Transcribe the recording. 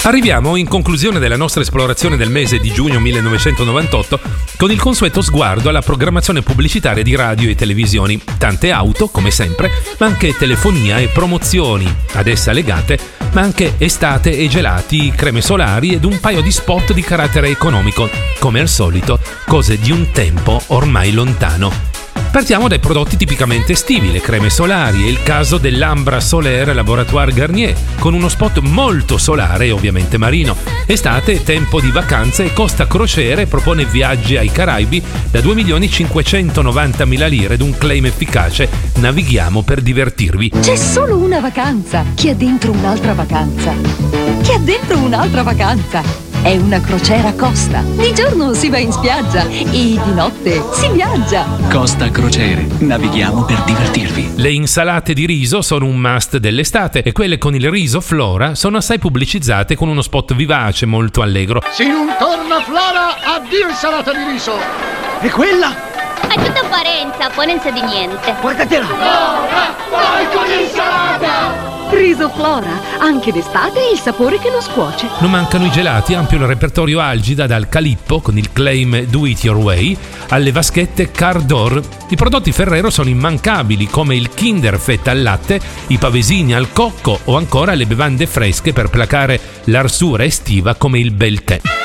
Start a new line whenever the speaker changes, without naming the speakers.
Arriviamo in conclusione della nostra esplorazione del mese di giugno 1998 con il consueto sguardo alla programmazione pubblicitaria di radio e televisioni. Tante auto, come sempre, ma anche telefonia e promozioni ad essa legate, ma anche estate e gelati, creme solari ed un paio di spot di carattere economico. Come al solito, cose di un tempo ormai lontano. Partiamo dai prodotti tipicamente estivi, le creme solari e il caso dell'Ambra Solaire Laboratoire Garnier, con uno spot molto solare e ovviamente marino. Estate, tempo di vacanze e Costa Crociere propone viaggi ai Caraibi da 2.590.000 lire ed un claim efficace: navighiamo per divertirvi.
C'è solo una vacanza che ha dentro un'altra vacanza, che ha dentro un'altra vacanza. È una crociera Costa. Di giorno si va in spiaggia e di notte si viaggia.
Costa Crociere, navighiamo per divertirvi.
Le insalate di riso sono un must dell'estate e quelle con il riso Flora sono assai pubblicizzate con uno spot vivace molto allegro.
Se non torna Flora, addio insalata di riso.
E quella?
È tutta apparenza, apparenza di niente.
Guardatela!
Flora, vai con l'insalata!
Riso Flora, anche d'estate il sapore che non scuoce.
Non mancano i gelati, ampio il repertorio Algida dal Calippo con il claim Do It Your Way alle vaschette Car Door. I prodotti Ferrero sono immancabili come il Kinder fetta al latte, i pavesini al cocco o ancora le bevande fresche per placare l'arsura estiva come il bel tè.